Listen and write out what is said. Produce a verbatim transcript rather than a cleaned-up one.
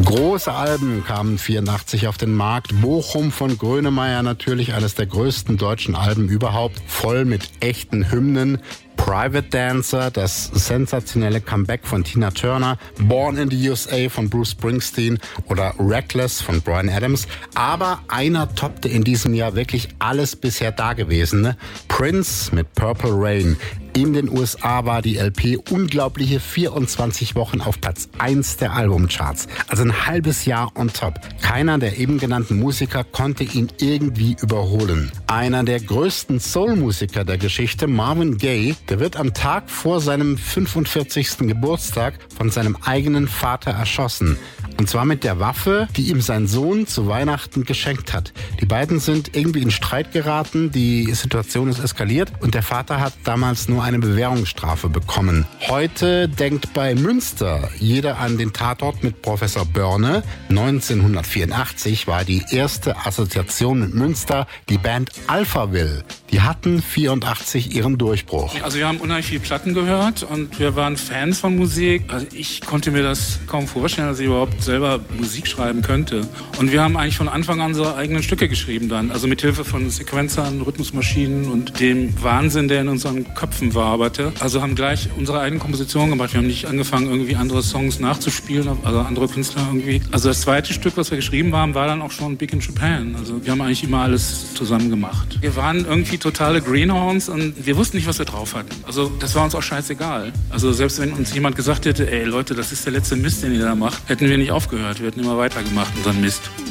Große Alben kamen vierundachtzig auf den Markt. Bochum von Grönemeyer natürlich, eines der größten deutschen Alben überhaupt, voll mit echten Hymnen. Private Dancer, das sensationelle Comeback von Tina Turner, Born in the U S A von Bruce Springsteen oder Reckless von Bryan Adams. Aber einer toppte in diesem Jahr wirklich alles bisher Dagewesene. Prince mit Purple Rain. In den U S A war die L P unglaubliche vierundzwanzig Wochen auf Platz eins der Albumcharts. Also ein halbes Jahr on top. Keiner der eben genannten Musiker konnte ihn irgendwie überholen. Einer der größten Soul-Musiker der Geschichte, Marvin Gaye, der wird am Tag vor seinem fünfundvierzigsten Geburtstag von seinem eigenen Vater erschossen. Und zwar mit der Waffe, die ihm sein Sohn zu Weihnachten geschenkt hat. Die beiden sind irgendwie in Streit geraten, die Situation ist eskaliert und der Vater hat damals nur eine Bewährungsstrafe bekommen. Heute denkt bei Münster jeder an den Tatort mit Professor Börne. neunzehnhundertvierundachtzig war die erste Assoziation mit Münster die Band Alphaville. Die hatten vierundachtzig ihren Durchbruch. Also wir haben unheimlich viele Platten gehört und wir waren Fans von Musik. Also ich konnte mir das kaum vorstellen, dass ich überhaupt selber Musik schreiben könnte. Und wir haben eigentlich von Anfang an unsere eigenen Stücke geschrieben dann. Also mit Hilfe von Sequenzern, Rhythmusmaschinen und dem Wahnsinn, der in unseren Köpfen waberte. Also haben gleich unsere eigenen Kompositionen gemacht. Wir haben nicht angefangen, irgendwie andere Songs nachzuspielen, also andere Künstler irgendwie. Also das zweite Stück, was wir geschrieben haben, war dann auch schon Big in Japan. Also wir haben eigentlich immer alles zusammen gemacht. Wir waren irgendwie totale Greenhorns und wir wussten nicht, was wir drauf hatten. Also das war uns auch scheißegal. Also selbst wenn uns jemand gesagt hätte, ey Leute, das ist der letzte Mist, den ihr da macht, hätten wir nicht aufgehört. Wir hätten immer weitergemacht, unseren Mist.